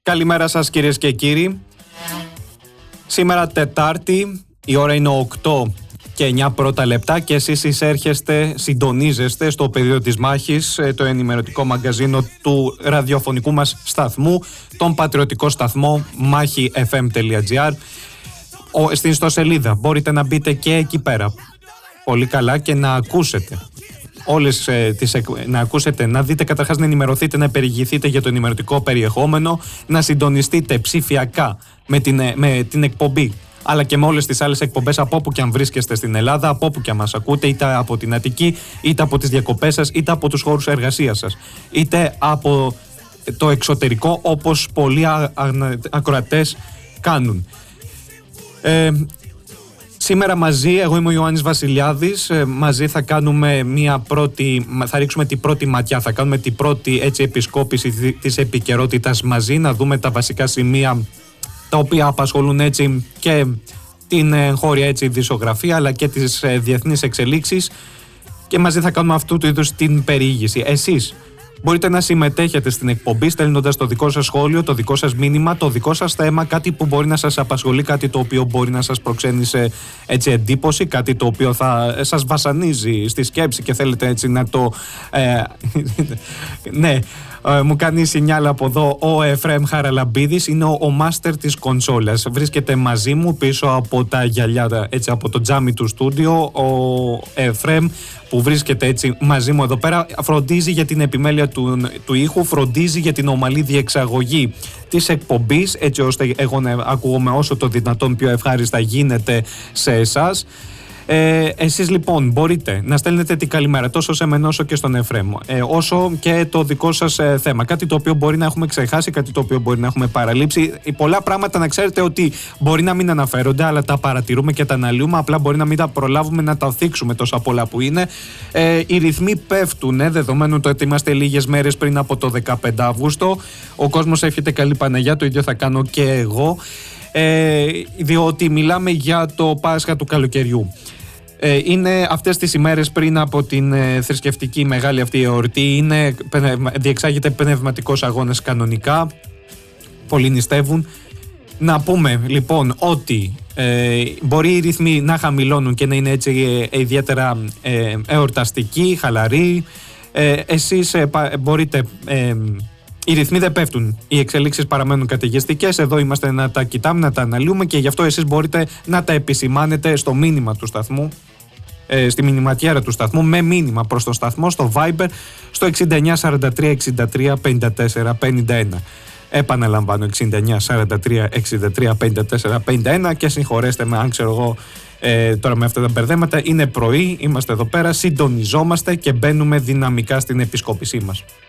Καλημέρα σας κυρίες και κύριοι. Σήμερα Τετάρτη, η ώρα είναι 8 και 9 πρώτα λεπτά και εσείς εισέρχεστε, συντονίζεστε στο πεδίο της μάχης, το ενημερωτικό μαγκαζίνο του ραδιοφωνικού μας σταθμού, τον πατριωτικό σταθμό machifm.gr. Στην ιστοσελίδα μπορείτε να μπείτε και εκεί πέρα πολύ καλά και να ακούσετε όλες να ακούσετε, να δείτε καταρχάς, να ενημερωθείτε, να περιηγηθείτε για το ενημερωτικό περιεχόμενο, να συντονιστείτε ψηφιακά με την εκπομπή, αλλά και με όλες τις άλλες εκπομπές από όπου και αν βρίσκεστε στην Ελλάδα, από όπου και αν μας ακούτε, είτε από την Αττική, είτε από τις διακοπές σας, είτε από τους χώρους εργασίας σας, είτε από το εξωτερικό, όπως πολλοί ακροατές κάνουν. Σήμερα μαζί, εγώ είμαι ο Ιωάννης Βασιλιάδης, μαζί θα κάνουμε θα ρίξουμε την πρώτη ματιά, θα κάνουμε την πρώτη επισκόπηση της επικαιρότητας μαζί, να δούμε τα βασικά σημεία τα οποία απασχολούν και την χώρια ειδησιογραφία αλλά και τις διεθνείς εξελίξεις, και μαζί θα κάνουμε αυτού του είδους την περιήγηση. Εσείς μπορείτε να συμμετέχετε στην εκπομπή στέλνοντας το δικό σας σχόλιο, το δικό σας μήνυμα, το δικό σας θέμα, κάτι που μπορεί να σας απασχολεί, κάτι το οποίο μπορεί να σας προξένει σε εντύπωση, κάτι το οποίο θα σας βασανίζει στη σκέψη και θέλετε να το... ναι, μου κάνει σινιάλ από εδώ ο Εφραίμ Χαραλαμπίδης, είναι ο μάστερ της κονσόλας. Βρίσκεται μαζί μου πίσω από τα γυαλιά, από το τζάμι του στούντιο. Ο Εφραίμ, που βρίσκεται μαζί μου εδώ πέρα, φροντίζει για την επιμέλεια του ήχου, φροντίζει για την ομαλή διεξαγωγή της εκπομπής, έτσι ώστε εγώ να ακούγομαι όσο το δυνατόν πιο ευχάριστα γίνεται σε εσάς. Εσείς λοιπόν μπορείτε να στέλνετε την καλημέρα τόσο σε μένα όσο και στον Εφραίμ, όσο και το δικό σας θέμα, κάτι το οποίο μπορεί να έχουμε ξεχάσει, κάτι το οποίο μπορεί να έχουμε παραλείψει. Πολλά πράγματα, να ξέρετε, ότι μπορεί να μην αναφέρονται, αλλά τα παρατηρούμε και τα αναλύουμε, απλά μπορεί να μην τα προλάβουμε να τα θίξουμε τόσα πολλά που είναι. Οι ρυθμοί πέφτουν, δεδομένου το ότι είμαστε λίγες μέρες πριν από το 15 Αύγουστο. Ο κόσμος εύχεται καλή Παναγιά, το ίδιο θα κάνω και εγώ, διότι μιλάμε για το Πάσχα του καλοκαιριού. Είναι αυτές τις ημέρες πριν από την θρησκευτική μεγάλη αυτή εορτή, διεξάγεται πνευματικός αγώνας κανονικά, πολλοί νηστεύουν. Να πούμε λοιπόν ότι μπορεί οι ρυθμοί να χαμηλώνουν και να είναι ιδιαίτερα εορταστικοί, χαλαροί. Εσείς μπορείτε... Οι ρυθμοί δεν πέφτουν, οι εξελίξεις παραμένουν καταιγιστικές. Εδώ είμαστε να τα κοιτάμε, να τα αναλύουμε, και γι' αυτό εσείς μπορείτε να τα επισημάνετε στο μήνυμα του σταθμού, στη μηνυματιέρα του σταθμού, με μήνυμα προς τον σταθμό, στο Viber, στο 69 43 63 54 51. Επαναλαμβάνω, 69 43 63 54 51, και συγχωρέστε με αν ξέρω εγώ τώρα με αυτά τα μπερδέματα. Είναι πρωί, είμαστε εδώ πέρα, συντονιζόμαστε και μπαίνουμε δυναμικά στην επισκόπησή μας.